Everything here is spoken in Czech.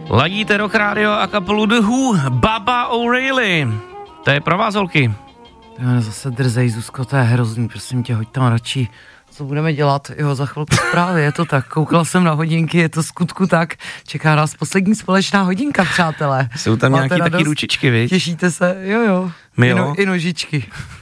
Ladíte Rock Radio a kapelu The Who, Baba O'Reilly. To je pro vás, holky. Zase drzej, Zuzko, to je hrozný, prosím tě, hoď tam radši. Co budeme dělat? Jo, za chvilku zprávy, je to tak. Koukala jsem na hodinky, je to skutku tak. Čeká nás poslední společná hodinka, přátelé. Jsou tam nějaký taky ručičky, viď? Těšíte se? Jo. My jo. I nožičky.